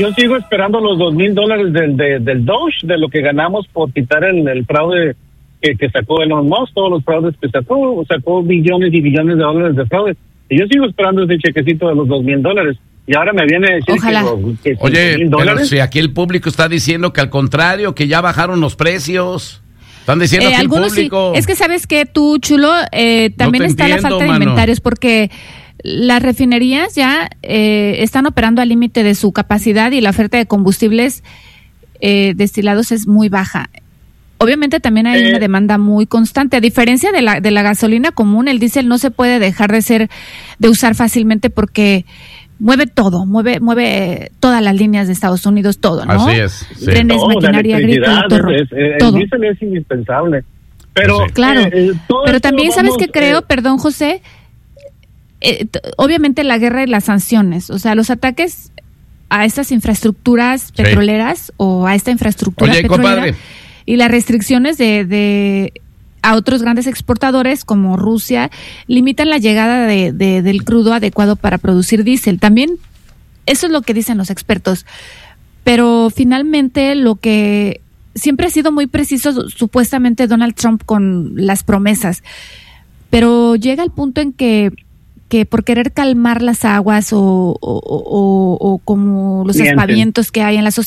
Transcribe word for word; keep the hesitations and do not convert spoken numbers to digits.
yo sigo esperando los dos mil dólares del, de, del Doge, de lo que ganamos por quitar el, el fraude que, que sacó Elon Musk, todos los fraudes que sacó, sacó billones y billones de dólares de fraude. Y yo sigo esperando ese chequecito de los dos mil dólares. Y ahora me viene a decir Ojalá. que, que Oye, pero si aquí el público está diciendo que al contrario, que ya bajaron los precios. Están diciendo eh, aquí el algunos público. Sí. Es que sabes que tú, Chulo, eh, también no está entiendo, la falta mano. de inventarios porque las refinerías ya eh, están operando al límite de su capacidad y la oferta de combustibles eh, destilados es muy baja. Obviamente también hay eh, una demanda muy constante. A diferencia de la de la gasolina común, el diésel no se puede dejar de ser de usar fácilmente porque mueve todo, mueve mueve todas las líneas de Estados Unidos, todo, ¿no? Así es. Sí. Trenes, no, maquinaria agrícola, todo. Es, es, todo. El diésel es indispensable. Pero sí. Claro, eh, eh, pero también vamos, sabes que creo, eh, perdón José, eh, t- obviamente la guerra y las sanciones, o sea, los ataques a estas infraestructuras Sí. petroleras o a esta infraestructura Oye, petrolera compadre. y las restricciones de, de a otros grandes exportadores como Rusia limitan la llegada de, de, del crudo adecuado para producir diésel. También eso es lo que dicen los expertos, pero finalmente lo que siempre ha sido muy preciso supuestamente Donald Trump con las promesas, pero llega el punto en que que por querer calmar las aguas o, o, o, o como los Mienten. aspavientos que hay en la sociedad